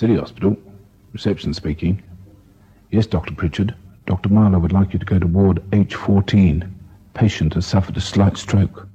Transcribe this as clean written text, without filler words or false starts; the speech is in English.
City Hospital. Reception speaking. Yes, Dr. Pritchard. Dr. Marlowe would like you to go to Ward H14. Patient has suffered a slight stroke.